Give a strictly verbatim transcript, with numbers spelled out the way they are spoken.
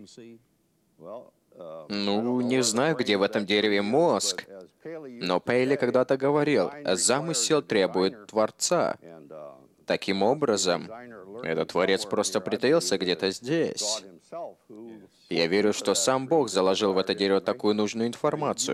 Ну, не знаю, где в этом дереве мозг, но Пейли когда-то говорил, замысел требует Творца. Таким образом, этот Творец просто притаился где-то здесь. Я верю, что сам Бог заложил в это дерево такую нужную информацию.